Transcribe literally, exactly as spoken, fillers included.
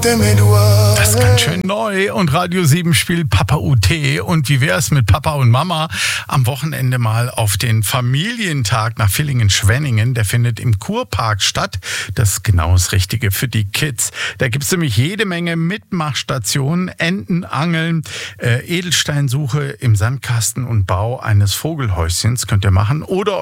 Das ist ganz schön neu und Radio sieben spielt Papa U T. Und wie wär's mit Papa und Mama am Wochenende mal auf den Familientag nach Villingen-Schwenningen? Der findet im Kurpark statt. Das ist genau das Richtige für die Kids. Da gibt's nämlich jede Menge Mitmachstationen, Entenangeln, äh, Edelsteinsuche im Sandkasten und Bau eines Vogelhäuschens könnt ihr machen. Oder